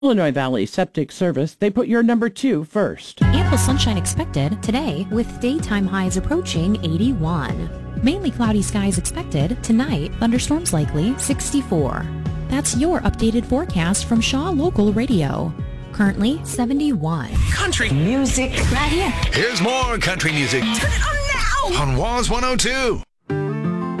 Illinois Valley Septic Service, they put your number 2 first. Ample sunshine expected today with daytime highs approaching 81. Mainly cloudy skies expected tonight, thunderstorms likely 64. That's your updated forecast from Shaw Local Radio. Currently 71. Country music right here. Here's more country music. Turn it on now on WAZ 102.